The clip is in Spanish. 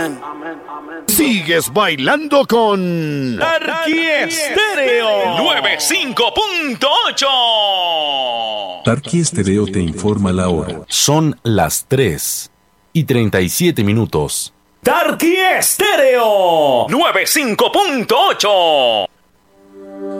Sigues bailando con Tarqui Estéreo 95.8. Tarqui Estéreo te informa la hora. Son las 3:37. Tarqui Estéreo 95.8.